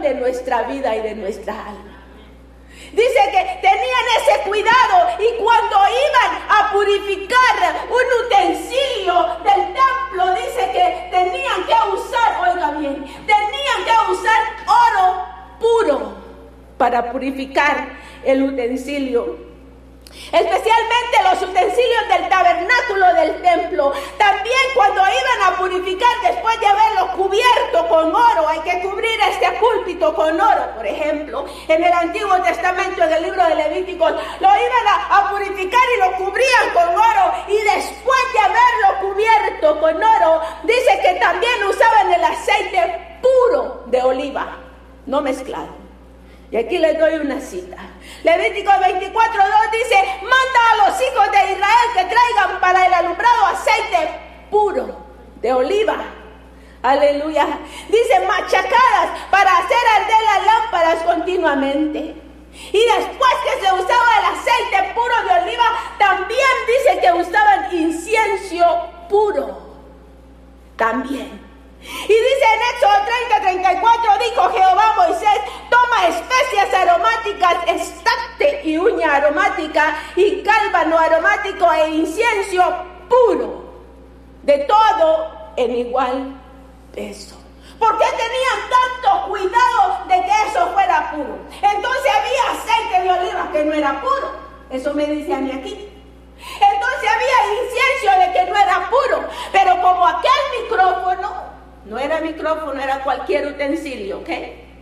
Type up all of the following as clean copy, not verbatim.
de nuestra vida y de nuestra alma. Dice que tenían ese cuidado y cuando iban a purificar un utensilio del templo, dice que tenían que usar, oiga bien, tenían que usar oro puro para purificar el utensilio. Especialmente los utensilios del tabernáculo del templo. También cuando iban a purificar, después de haberlo cubierto con oro, hay que cubrir este púlpito con oro. Por ejemplo, en el Antiguo Testamento, en el libro de Levíticos, lo iban a purificar y lo cubrían con oro. Y después de haberlo cubierto con oro, dice que también usaban el aceite puro de oliva, no mezclado. Y aquí les doy una cita. Levítico 24:2 dice: manda a los hijos de Israel que traigan para el alumbrado aceite puro de oliva. Aleluya. Dice: machacadas para hacer arder las lámparas continuamente. Y después que se usaba el aceite puro de oliva, también dice que usaban incienso puro. También. Y dice en Éxodo 30:34, dijo Jehová a Moisés: toma especias aromáticas, estacte y uña aromática, y cálbano aromático e incienso puro, de todo en igual peso. ¿Por qué tenían tanto cuidado de que eso fuera puro? Entonces había aceite de oliva que no era puro. Eso me dice a mí aquí. Entonces había incienso de que no era puro. Pero como aquel micrófono no era micrófono, era cualquier utensilio, ¿ok?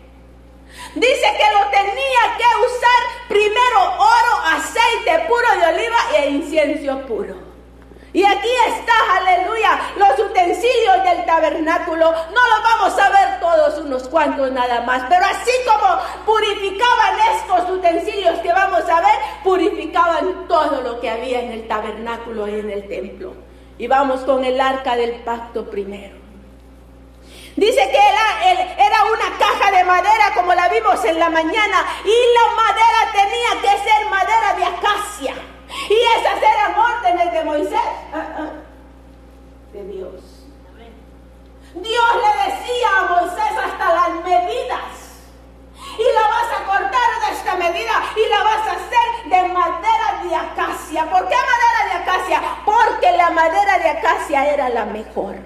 Dice que lo tenía que usar primero oro, aceite puro de oliva e incienso puro. Y aquí está, aleluya, los utensilios del tabernáculo. No los vamos a ver todos, unos cuantos nada más. Pero así como purificaban estos utensilios que vamos a ver, purificaban todo lo que había en el tabernáculo y en el templo. Y vamos con el arca del pacto primero. Dice que era una caja de madera como la vimos en la mañana, y la madera tenía que ser madera de acacia. Y esas eran órdenes de Moisés, de Dios. Dios le decía a Moisés hasta las medidas. Y la vas a cortar de esta medida y la vas a hacer de madera de acacia. ¿Por qué madera de acacia? Porque la madera de acacia era la mejor.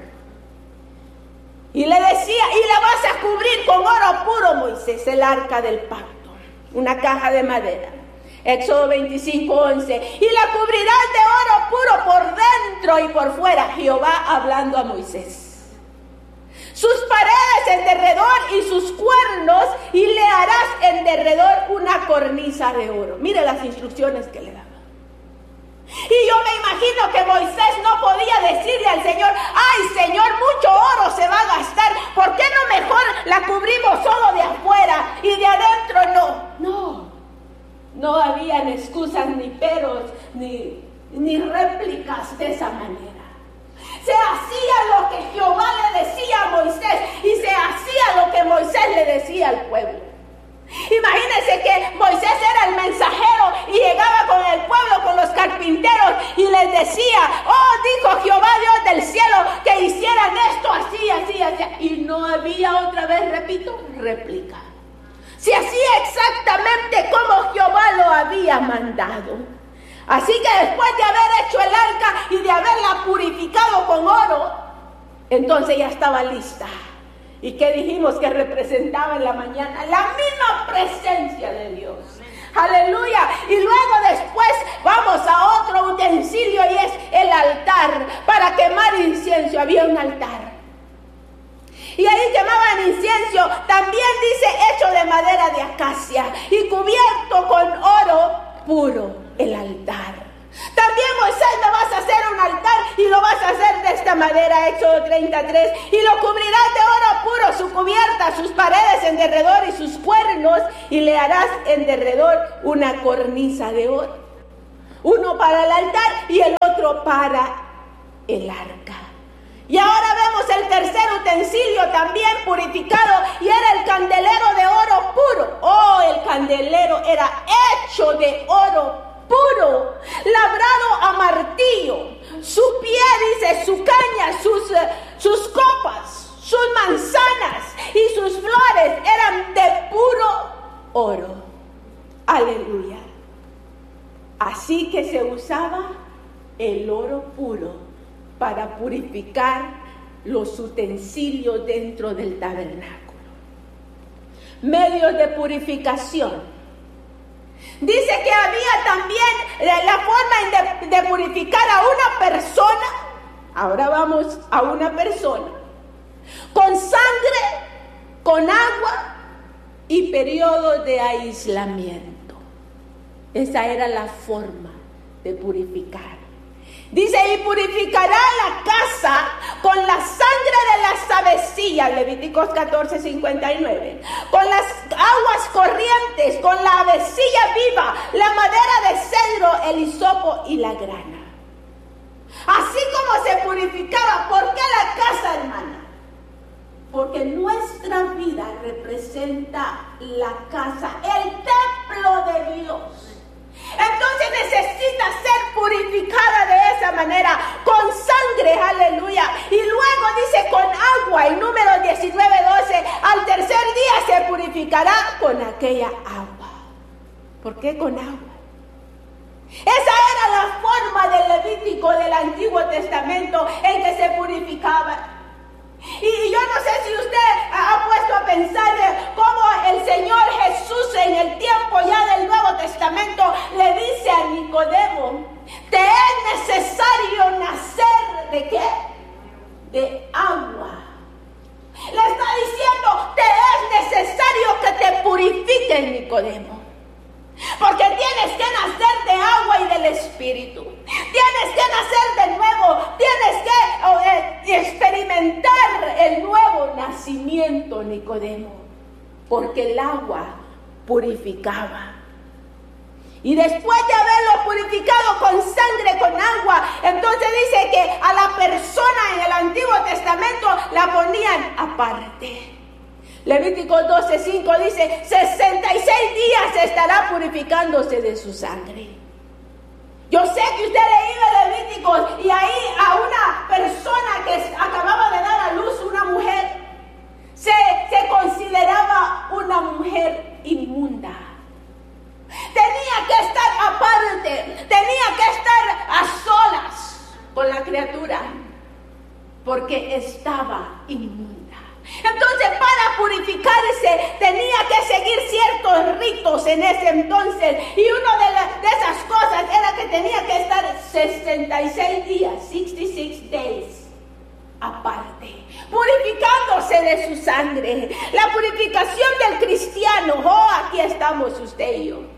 Y le decía: y la vas a cubrir con oro puro, Moisés, el arca del pacto, una caja de madera. Éxodo 25:11. Y la cubrirás de oro puro por dentro y por fuera. Jehová hablando a Moisés. Sus paredes en derredor y sus cuernos, y le harás en derredor una cornisa de oro. Mire las instrucciones que le daba. Y yo me imagino que Moisés no podía decirle al Señor: ay, Señor, mucho oro se va a gastar, ¿por qué no mejor la cubrimos solo de afuera y de adentro no? No habían excusas, ni peros, ni réplicas de esa manera. Se hacía lo que Jehová le decía a Moisés, y se hacía lo que Moisés le decía al pueblo. Imagínense que Moisés era el mensajero y llegaba con el pueblo, con los carpinteros, y les decía: oh, dijo Jehová Dios del cielo que hicieran esto así, así, así. Y no había, otra vez repito, réplica. Se hacía exactamente como Jehová lo había mandado. Así que después de haber hecho el arca y de haberla purificado con oro, entonces ya estaba lista. ¿Y qué dijimos que representaba en la mañana? La misma presencia de Dios. Aleluya. Y luego después vamos a otro utensilio, y es el altar para quemar incienso. Había un altar. Y ahí quemaban incienso, también dice hecho de madera de acacia y cubierto con oro puro el altar. También Moisés, le vas a hacer un altar y lo vas a hacer de esta madera, Éxodo 33, y lo cubrirás de oro puro, su cubierta, sus paredes en derredor y sus cuernos, y le harás en derredor una cornisa de oro. Uno para el altar y el otro para el arca. Y ahora vemos el tercer utensilio también purificado, y era el candelero de oro puro. Oh, el candelero era hecho de oro puro, labrado a martillo. Su pie, dice, su caña, sus copas, sus manzanas y sus flores eran eran de puro oro. Aleluya. Así que se usaba el oro puro para purificar los utensilios dentro del tabernáculo. Medios de purificación. Dice que había también la forma de purificar a una persona. Ahora vamos a una persona. Con sangre, con agua y periodos de aislamiento. Esa era la forma de purificar. Dice, y purificará la casa con la sangre de las avecillas, Levíticos 14:59, con las aguas corrientes, con la avecilla viva, la madera de cedro, el hisopo y la grana. Así como se purificaba. ¿Por qué la casa, hermana? Porque nuestra vida representa la casa, el templo de Dios. Entonces necesita ser purificada de esa manera, con sangre, aleluya. Y luego dice con agua, en Números 19:12, al tercer día se purificará con aquella agua. ¿Por qué con agua? Esa era la forma del Levítico del Antiguo Testamento en que se purificaba. Y yo no sé si usted ha puesto a pensar cómo el Señor Jesús en el tiempo ya del Nuevo Testamento le dice a Nicodemo, te es necesario nacer ¿de qué? De agua. Le está diciendo, te es necesario que te purifiques, Nicodemo. Porque tienes que nacer de agua y del Espíritu. Tienes que nacer de nuevo. Tienes que experimentar el nuevo nacimiento, Nicodemo. Porque el agua purificaba. Y después de haberlo purificado con sangre, con agua, entonces dice que a la persona en el Antiguo Testamento la ponían aparte. Levíticos 12:5 dice, 66 días estará purificándose de su sangre. Yo sé que usted leía Levíticos y ahí a una persona que acababa de dar a luz, una mujer, se consideraba una mujer inmunda. Tenía que estar aparte, tenía que estar a solas con la criatura, porque estaba inmunda. Entonces, para purificarse tenía que seguir ciertos ritos en ese entonces, y una de esas cosas era que tenía que estar 66 días, 66 days, aparte, purificándose de su sangre. La purificación del cristiano, aquí estamos usted y yo.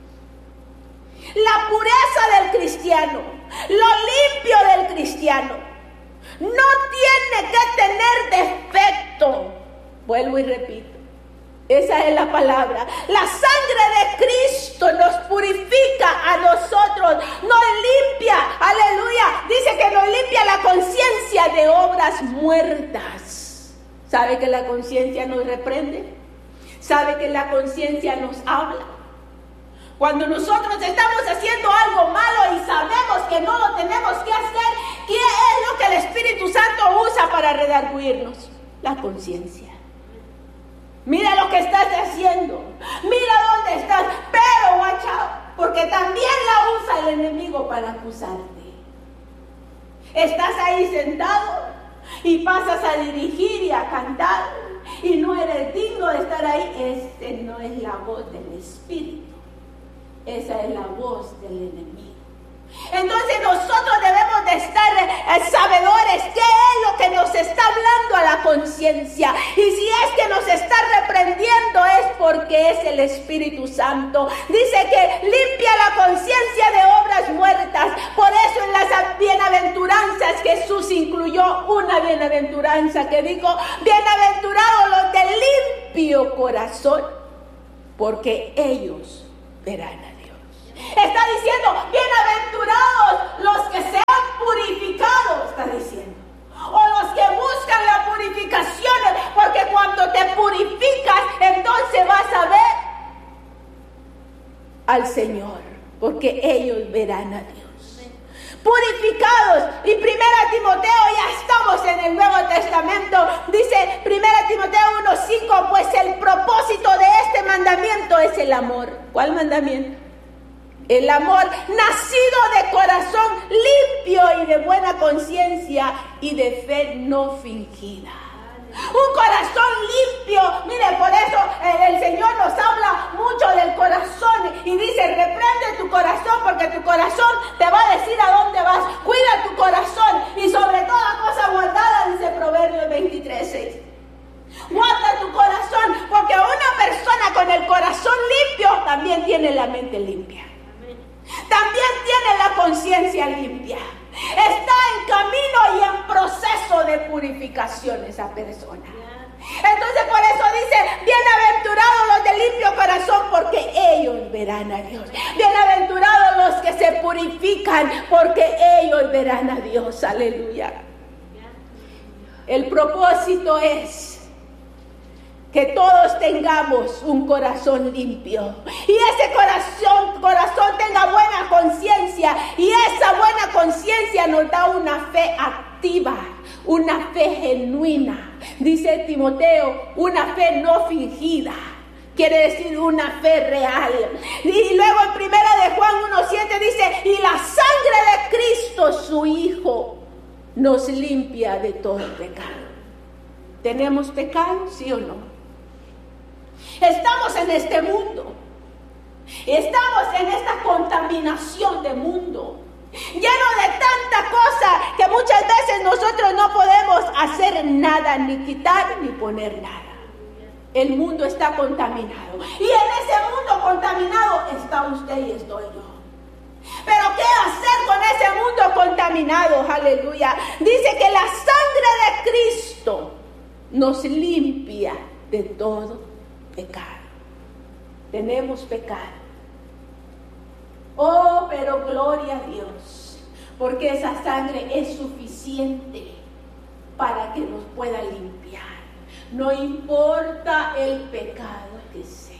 La pureza del cristiano, lo limpio del cristiano, no tiene que tener defecto. Vuelvo y repito, esa es la palabra. La sangre de Cristo nos purifica a nosotros, nos limpia, aleluya. Dice que nos limpia la conciencia de obras muertas. ¿Sabe que la conciencia nos reprende? ¿Sabe que la conciencia nos habla? Cuando nosotros estamos haciendo algo malo y sabemos que no lo tenemos que hacer, ¿qué es lo que el Espíritu Santo usa para redarguirnos? La conciencia. Mira lo que estás haciendo, mira dónde estás, pero watch out, porque también la usa el enemigo para acusarte. Estás ahí sentado y pasas a dirigir y a cantar y no eres digno de estar ahí. No es la voz del Espíritu. Esa es la voz del enemigo. Entonces nosotros debemos de estar sabedores qué es lo que nos está hablando a la conciencia. Y si es que nos está reprendiendo es porque es el Espíritu Santo. Dice que limpia la conciencia de obras muertas. Por eso en las bienaventuranzas Jesús incluyó una bienaventuranza que dijo, bienaventurados los de limpio corazón, porque ellos verán a Dios. Está diciendo, bienaventurados los que se han purificado, está diciendo. O los que buscan la purificación, porque cuando te purificas, entonces vas a ver al Señor, porque ellos verán a Dios. purificados. Y 1 Timoteo, ya estamos en el Nuevo Testamento, dice 1 Timoteo 1:5, pues el propósito de este mandamiento es el amor. ¿Cuál mandamiento? El amor, nacido de corazón limpio y de buena conciencia y de fe no fingida. Un corazón limpio. Mire, por eso el Señor nos habla mucho del corazón y dice, reprende tu corazón porque tu corazón te va a decir a dónde vas. Cuida tu corazón y sobre toda cosa guardada, dice Proverbios 23:6. Guarda tu corazón porque una persona con el corazón limpio también tiene la mente limpia. También tiene la conciencia limpia. Está en camino y en proceso de purificación esa persona. Entonces por eso dice, bienaventurados los de limpio corazón porque ellos verán a Dios. Bienaventurados los que se purifican porque ellos verán a Dios. Aleluya. El propósito es que todos tengamos un corazón limpio. Y ese corazón tenga buena conciencia. Y esa buena conciencia nos da una fe activa, una fe genuina. Dice Timoteo, una fe no fingida. Quiere decir una fe real. Y luego en 1 de Juan 1:7 dice, y la sangre de Cristo, su Hijo, nos limpia de todo pecado. ¿Tenemos pecado, sí o no? Estamos en este mundo, estamos en esta contaminación de mundo, lleno de tanta cosa que muchas veces nosotros no podemos hacer nada, ni quitar ni poner nada. El mundo está contaminado y en ese mundo contaminado está usted y estoy yo. Pero ¿qué hacer con ese mundo contaminado? Aleluya. Dice que la sangre de Cristo nos limpia de todo pecado. Tenemos pecado. Oh, pero gloria a Dios, porque esa sangre es suficiente para que nos pueda limpiar. No importa el pecado que sea.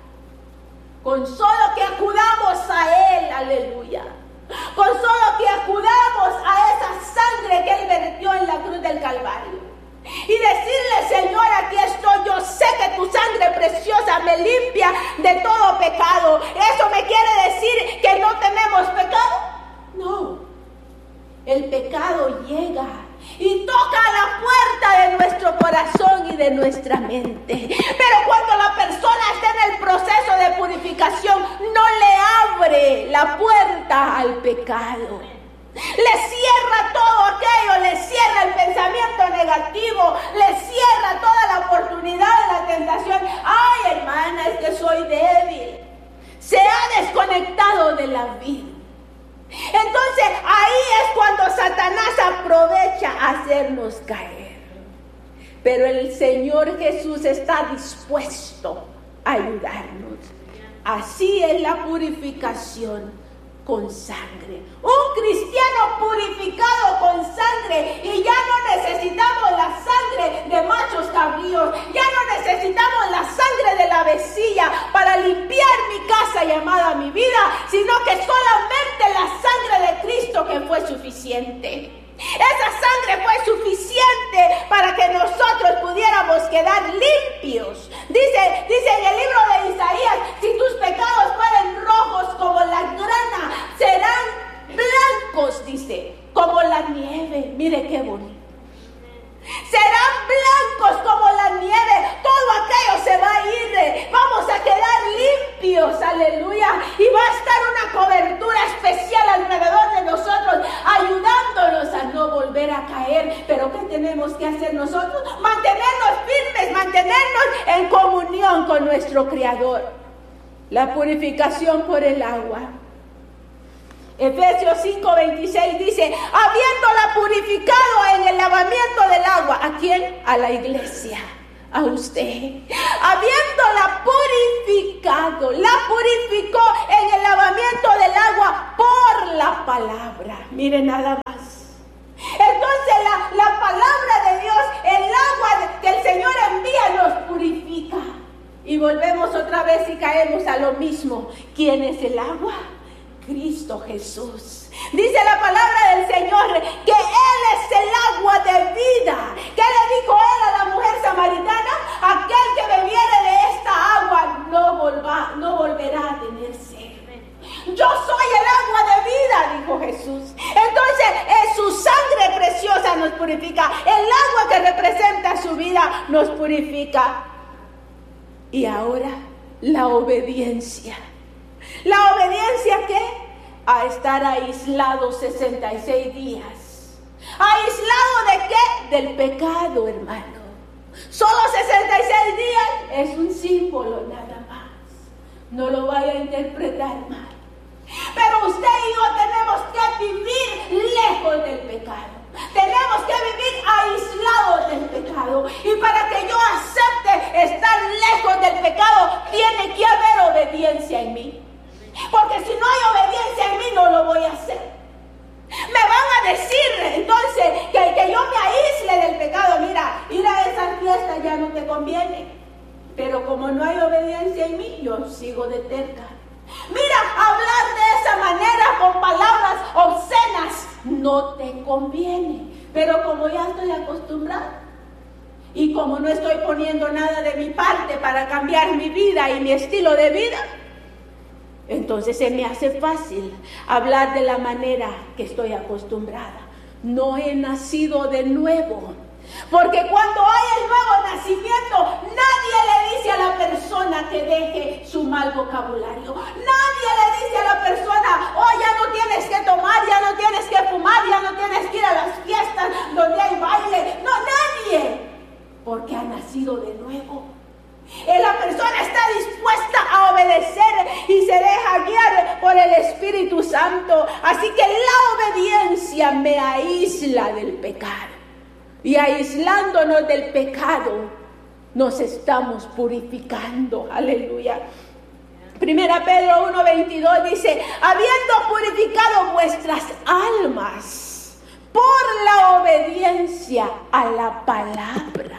Con solo que acudamos a Él, aleluya. Con solo que acudamos a esa sangre que Él vertió en la cruz del Calvario. Y decirle, Señor, aquí estoy, yo sé que tu sangre preciosa me limpia de todo pecado. ¿Eso me quiere decir que no tenemos pecado? No. El pecado llega y toca a la puerta de nuestro corazón y de nuestra mente. Pero cuando la persona está en el proceso de purificación, no le abre la puerta al pecado. Le cierra todo aquello, le cierra el pensamiento negativo, le cierra toda la oportunidad de la tentación. Ay, hermana, es que soy débil. Se ha desconectado de la vida. Entonces ahí es cuando Satanás aprovecha a hacernos caer. Pero el Señor Jesús está dispuesto a ayudarnos. Así es la purificación con sangre. Un cristiano purificado con sangre, y ya no necesitamos la sangre de machos cabríos, ya no necesitamos la sangre de la vecilla para limpiar mi casa llamada mi vida, sino que solamente la sangre de Cristo que fue suficiente. Esa sangre fue suficiente para que nosotros pudiéramos quedar limpios. Dice en el libro de Isaías, si tus pecados fueren rojos como la grana, serán blancos, dice, como la nieve. Mire qué bonito. Serán blancos como la nieve. Todo aquello se va a ir. Vamos a quedar limpios, aleluya. Y va a estar una cobertura especial alrededor de nosotros, ayudándonos a no volver a caer. Pero ¿qué tenemos que hacer nosotros? Mantenernos firmes, mantenernos en comunión con nuestro Creador. La purificación por el agua. Efesios 5:26 dice, habiéndola purificado en el lavamiento del agua. ¿A quién? A la iglesia, a usted. Habiéndola purificado, la purificó en el lavamiento del agua por la palabra. Miren nada más. Entonces la palabra de Dios, el agua que el Señor envía, nos purifica. Y volvemos otra vez y caemos a lo mismo. ¿Quién es el agua? Cristo Jesús. Dice la palabra Señor que Él es el agua de vida. ¿Qué le dijo Él a la mujer samaritana? Aquel que bebiere de esta agua no volverá a tener sed. Yo soy el agua de vida, dijo Jesús. Entonces, su sangre preciosa nos purifica. El agua que representa su vida nos purifica. Y ahora, la obediencia. ¿La obediencia qué? A estar aislado 66 días. ¿Aislado de qué? Del pecado, hermano. Solo 66 días es un símbolo nada más. No lo vaya a interpretar mal. Pero usted y yo tenemos que vivir lejos del pecado. Tenemos que vivir aislados del pecado. Y para que yo acepte estar lejos del pecado, tiene que haber obediencia en mí. Porque si no hay obediencia en mí, no lo voy a hacer. Me van a decir entonces que yo me aísle del pecado. Mira, ir a esa fiesta ya no te conviene. Pero como no hay obediencia en mí, yo sigo de terca. Mira, hablar de esa manera con palabras obscenas no te conviene. Pero como ya estoy acostumbrada y como no estoy poniendo nada de mi parte para cambiar mi vida y mi estilo de vida, entonces se me hace fácil hablar de la manera que estoy acostumbrada. No he nacido de nuevo. Porque cuando hay el nuevo nacimiento, nadie le dice a la persona que deje su mal vocabulario. Nadie le dice a la persona, oh, ya no tienes que tomar, ya no tienes que fumar, ya no tienes que ir a las fiestas donde hay baile. No, nadie. Porque ha nacido de nuevo. La persona está dispuesta a obedecer y se deja guiar por el Espíritu Santo. Así que la obediencia me aísla del pecado. Y aislándonos del pecado, nos estamos purificando. Aleluya. Primera Pedro 1:22 dice, habiendo purificado vuestras almas por la obediencia a la palabra.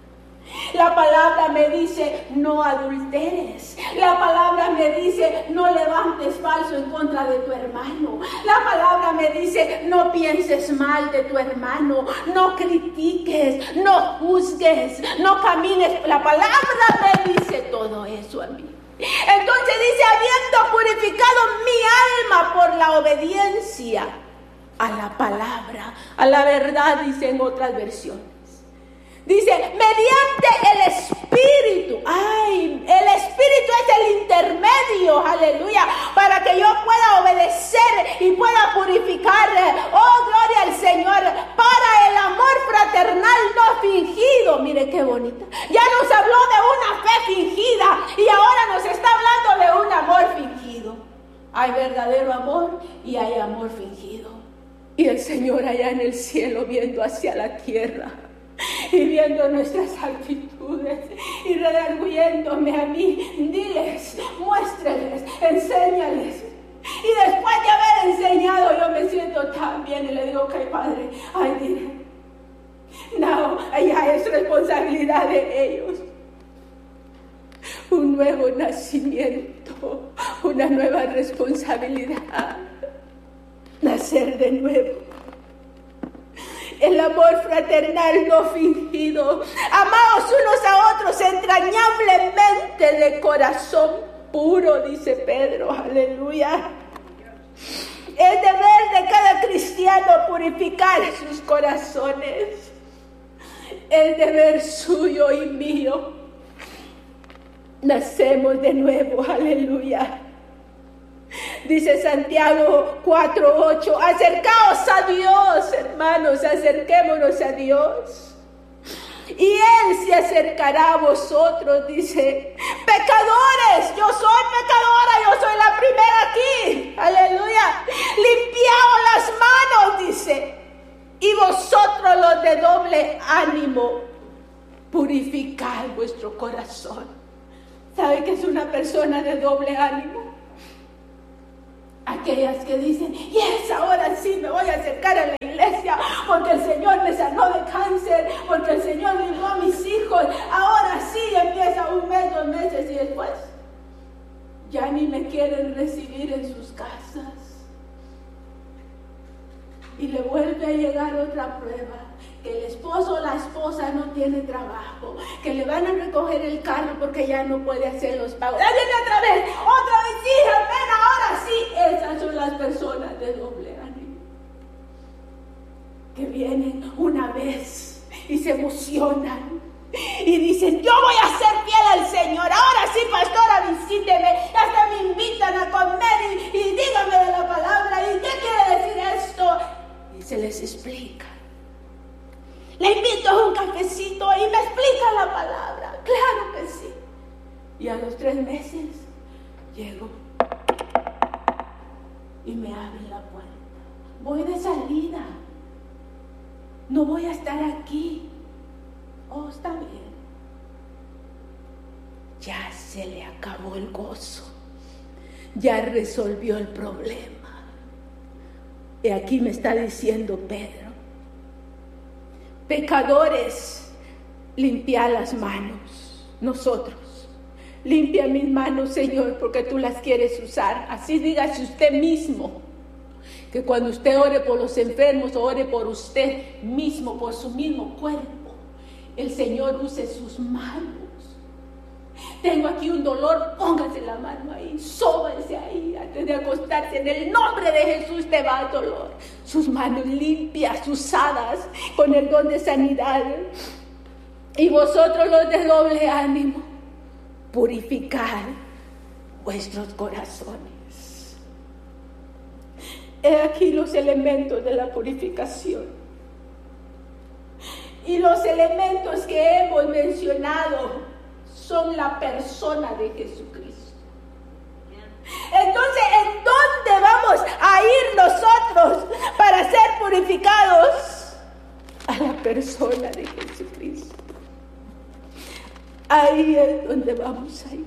La palabra me dice, no adulteres. La palabra me dice, no levantes falso en contra de tu hermano. La palabra me dice, no pienses mal de tu hermano. No critiques, no juzgues, no camines. La palabra me dice todo eso a mí. Entonces dice, habiendo purificado mi alma por la obediencia a la palabra, a la verdad, dice en otras versiones. Dice, mediante el Espíritu. Ay, el Espíritu es el intermedio, aleluya, para que yo pueda obedecer y pueda purificar. Oh, gloria al Señor, para el amor fraternal no fingido. Mire qué bonita. Ya nos habló de una fe fingida y ahora nos está hablando de un amor fingido. Hay verdadero amor y hay amor fingido. Y el Señor allá en el cielo viendo hacia la tierra y viendo nuestras actitudes y redarguyéndome a mí, diles, muéstrales, enséñales. Y después de haber enseñado, yo me siento tan bien y le digo, ok, Padre, ay, dile, no, ya es responsabilidad de ellos. Un nuevo nacimiento, una nueva responsabilidad, nacer de nuevo. El amor fraternal no fingido. Amaos unos a otros entrañablemente de corazón puro, dice Pedro. Aleluya. Es deber de cada cristiano purificar sus corazones. Es deber suyo y mío. Nacemos de nuevo. Aleluya. Dice Santiago 4:8, acercaos a Dios, hermanos, acerquémonos a Dios. Y Él se acercará a vosotros, dice, pecadores, yo soy pecadora, yo soy la primera aquí, aleluya. Limpiaos las manos, dice, y vosotros los de doble ánimo, purificad vuestro corazón. ¿Sabe que es una persona de doble ánimo? Aquellas que dicen, yes, ahora sí me voy a acercar a la iglesia porque el Señor me sanó de cáncer, porque el Señor libró a mis hijos. Ahora sí empieza 1 mes, 2 meses y después ya ni me quieren recibir en sus casas. Y le vuelve a llegar otra prueba, que el esposo o la esposa no tiene trabajo, que le van a recoger el carro porque ya no puede hacer los pagos. ¡Ya viene otra vez! Hija, ven, ahora sí! Esas son las personas de doble ánimo, que vienen una vez y se emocionan y dicen, yo voy a ser fiel al Señor, ahora sí, pastora, visíteme, hasta me invitan a comer y dígame de la palabra, ¿y qué quiere decir esto? Y se les explica. Le invito a un cafecito y me explica la palabra. Claro que sí. Y a los 3 meses llego y me abren la puerta. Voy de salida. No voy a estar aquí. Oh, está bien. Ya se le acabó el gozo. Ya resolvió el problema. Y aquí me está diciendo Pedro, pecadores, limpia las manos. Nosotros, limpia mis manos, Señor, porque tú las quieres usar. Así dígase usted mismo, que cuando usted ore por los enfermos, ore por usted mismo, por su mismo cuerpo. El Señor use sus manos. Tengo aquí un dolor, póngase la mano ahí, sóbese ahí antes de acostarse. En el nombre de Jesús te va el dolor. Sus manos limpias, usadas con el don de sanidad. Y vosotros los de doble ánimo, purificad vuestros corazones. He aquí los elementos de la purificación. Y los elementos que hemos mencionado son la persona de Jesucristo. Entonces, ¿en dónde vamos a ir nosotros para ser purificados? A la persona de Jesucristo. Ahí es donde vamos a ir.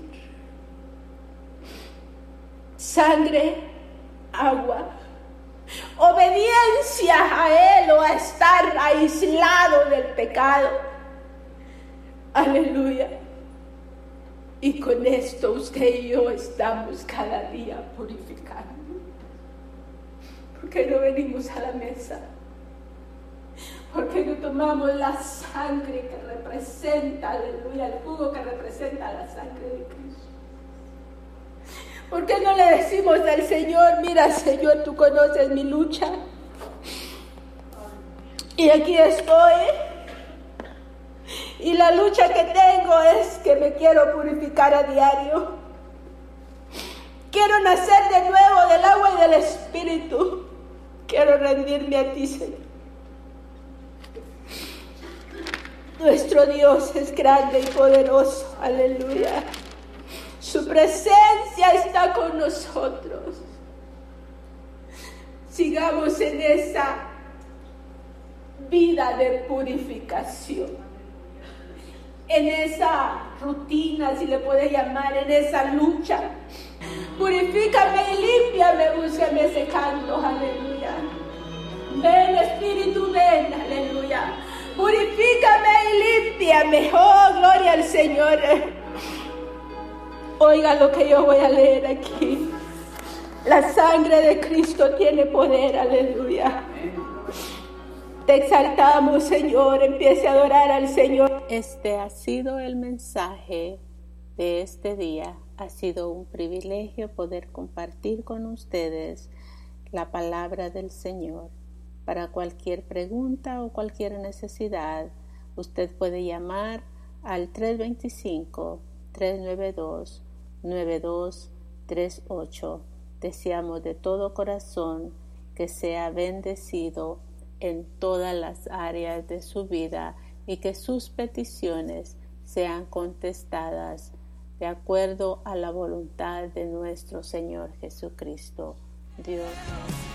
Sangre, agua, obediencia a Él o a estar aislado del pecado. Aleluya. Y con esto usted y yo estamos cada día purificando. Porque no venimos a la mesa. Porque no tomamos la sangre que representa, aleluya, el jugo que representa la sangre de Cristo. ¿Por qué no le decimos al Señor, mira, Señor, tú conoces mi lucha? Y aquí estoy. Y la lucha que tengo es que me quiero purificar a diario. Quiero nacer de nuevo del agua y del Espíritu. Quiero rendirme a ti, Señor. Nuestro Dios es grande y poderoso. Aleluya. Su presencia está con nosotros. Sigamos en esa vida de purificación. En esa rutina, si le puede llamar, en esa lucha. Purifícame y límpiame, búscame ese canto, aleluya. Ven, Espíritu, ven, aleluya. Purifícame y límpiame, oh, gloria al Señor. Oiga lo que yo voy a leer aquí. La sangre de Cristo tiene poder, aleluya. Te exaltamos, Señor, empiece a adorar al Señor. Este ha sido el mensaje de este día. Ha sido un privilegio poder compartir con ustedes la palabra del Señor. Para cualquier pregunta o cualquier necesidad, usted puede llamar al 325-392-9238. Deseamos de todo corazón que sea bendecido en todas las áreas de su vida y que sus peticiones sean contestadas de acuerdo a la voluntad de nuestro Señor Jesucristo. Dios.